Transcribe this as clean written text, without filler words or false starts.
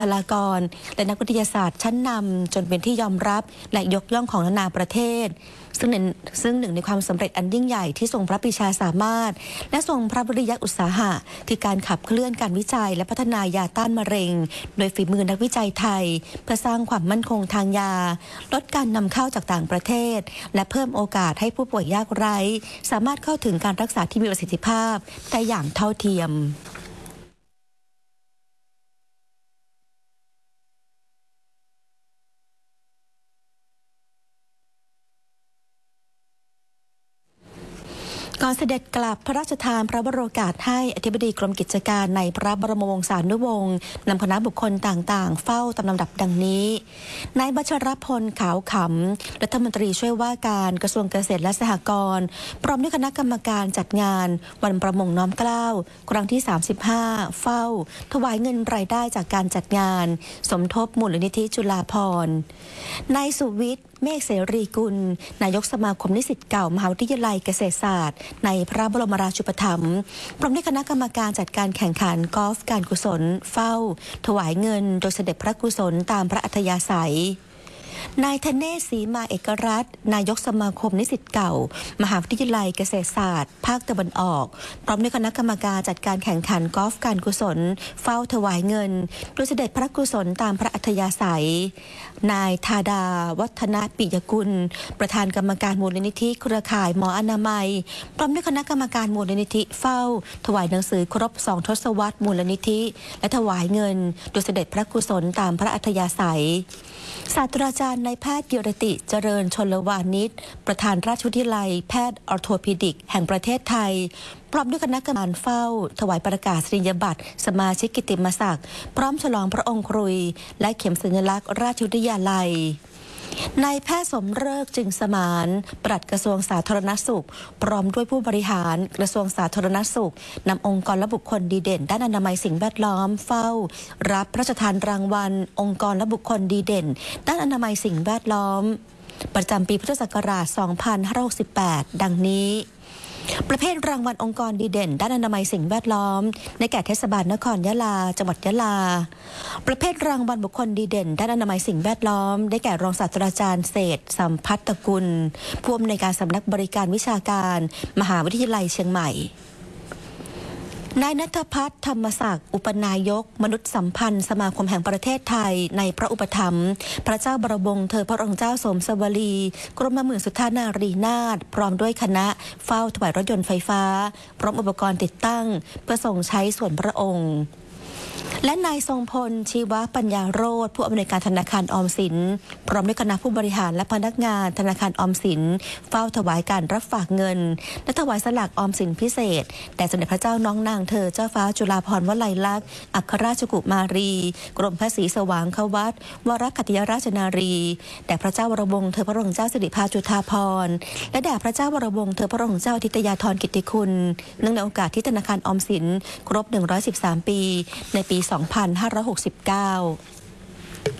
บุคลากรและนักวิทยาศาสตร์ชั้นนำจนเป็นที่ยอมรับและยกย่องของนานาประเทศซึ่งหนึ่งในความสำเร็จอันยิ่งใหญ่ที่ทรงพระปรีชาสามารถและทรงพระวิริยะอุตสาหะคือการขับเคลื่อนการวิจัยและพัฒนายาต้านมะเร็งโดยฝีมือนักวิจัยไทยเพื่อสร้างความมั่นคงทางยาลดการนำเข้าจากต่างประเทศและเพิ่มโอกาสให้ผู้ป่วยยากไร้สามารถเข้าถึงการรักษาที่มีประสิทธิภาพได้อย่างเท่าเทียมก่อนเสด็จกลับพระราชทานพระวโรกาสให้อธิบดีกรมกิจการในพระบรมวงศานุวงศ์นำคณะบุคคลต่างๆเฝ้าตามลำดับดังนี้นายวัชรพลขาวขำรัฐมนตรีช่วยว่าการกระทรวงเกษตรและสหกรณ์พร้อมด้วยคณะกรรมการจัดงานวันประมงน้อมเกล้าครั้งที่ 35เฝ้าถวายเงินรายได้จากการจัดงานสมทบมูลนิธิจุฬาภรณ์นายสุวิทย์เมฆเสรีกุลนายกสมาคมนิสิตเก่ามหาวิทยาลัยเกษตรศาสตร์ในพระบรมราชูปถัมภ์พร้อมด้วยคณะกรรมการจัดการแข่งขันกอล์ฟการกุศลเฝ้าถวายเงินโดยเสด็จพระกุศลตามพระอัธยาศัยนายธเนศ ศรีมาเอกรัตน์นายกสมาคมนิสิตเก่ามหาวิทยาลัยเกษตรศาสตร์ภาคตะวันออกพร้อมด้วยคณะกรรมการจัดการแข่งขันกอล์ฟการกุศลเฝ้าถวายเงินโดยเสด็จพระกุศลตามพระอัธยาศัยนายธาดาวัฒนปิยกุลประธานกรรมการมูลนิธิเครือข่ายหมออนามัยพร้อมด้วยคณะกรรมการมูลนิธิเฝ้าถวายหนังสือครบ2 ทศวรรษมูลนิธิและถวายเงินโดยเสด็จพระกุศลตามพระอัธยาศัยศาสตราจารย์นายแพทย์กิรติเจริญชลวานิชประธานราชวิทยาลัยแพทย์ออร์โทพิดิกแห่งประเทศไทยพร้อมด้วยคณะกรรมการเฝ้าถวายประกาศนียบัตรสมาชิกกิตติมศักดิ์พร้อมฉลองพระองค์ครุยและเข็มสัญลักษณ์ราชวิทยาลัยนายแพทย์สมฤกษ์จึงสมานปลัดกระทรวงสาธารณสุขพร้อมด้วยผู้บริหารกระทรวงสาธารณสุขนำองค์กรและบุคคลดีเด่นด้านอนามัยสิ่งแวดล้อมเฝ้ารับพระราชทานรางวัลองค์กรและบุคคลดีเด่นด้านอนามัยสิ่งแวดล้อมประจำปีพุทธศักราช 2568 ดังนี้ประเภทรางวัลองค์กรดีเด่นด้านอนามัยสิ่งแวดล้อมในแก่เทศบาลนครยะลาจังหวัดยะลาประเภทรางวัลบุคคลดีเด่นด้านอนามัยสิ่งแวดล้อมได้แก่รองศาสตราจารย์เศรษฐ์สัมพัทธกุลผู้อำนวยการสำนักบริการวิชาการมหาวิทยาลัยเชียงใหม่นายณัฐพัฒน์ธรรมศักดิ์อุปนายกมนุษยสัมพันธ์สมาคมแห่งประเทศไทยในพระอุปถัมภ์พระเจ้าบรมวงศ์เธอพระองค์เจ้าสมสวลีกรมหมื่นสุทธานารีนาถพร้อมด้วยคณะเฝ้าถวายรถยนต์ไฟฟ้าพร้อมอุปกรณ์ติดตั้งเพื่อส่งใช้ส่วนพระองค์และนายทรงพลชีวปัญญาโรจน์ผู้อำนวยการธนาคารออมสินพร้อมด้วยคณะผู้บริหารและพนักงานธนาคารออมสินเฝ้าถวายการรับฝากเงินและถวายสลากออมสินพิเศษแด่สมเด็จพระเจ้าน้องนางเธอเจ้าฟ้าจุฬาภรณ์วลัยลักษณ์อัครราชกุมารีกรมพระศรีสว่างควัตรวรคัตติยราชนารีแด่พระเจ้าวรวงศ์เธอพระองค์เจ้าสิริภาจุฑาภรณ์และแด่พระเจ้าวรวงศ์เธอพระองค์เจ้าทิตยาธรกิตติคุณเนื่องในโอกาสที่ธนาคารออมสินครบ113 ปีในปี 2569